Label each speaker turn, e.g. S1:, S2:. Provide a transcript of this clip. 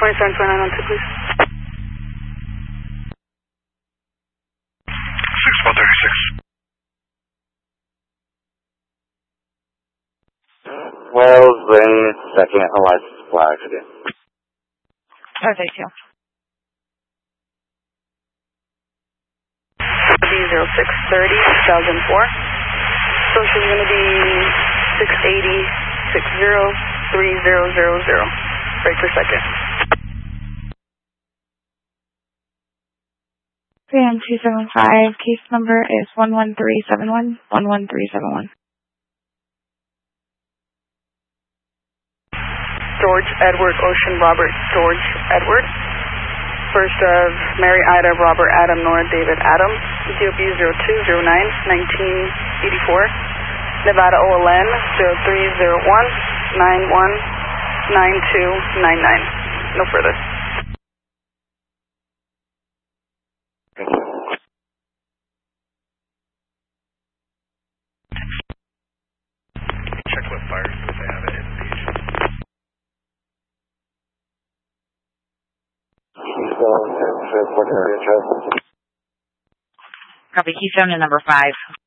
S1: 272912, please.
S2: 6136.
S3: Wells Lane, second, unlicensed flag accident.
S4: Perfect, too.
S1: B0630, 2004. Social is going to be 680-60-3000. Break per second.
S4: Sam 275, case number is 11371, 11371.
S1: George Edward Ocean Robert George Edward. First of Mary Ida Robert Adam Nora David Adam. DOB 0209-1984. Nevada OLN 0301-919299. No further.
S2: Check what fires if they have it in the agent.
S3: Keystone,
S4: Copy, Keystone to number 5.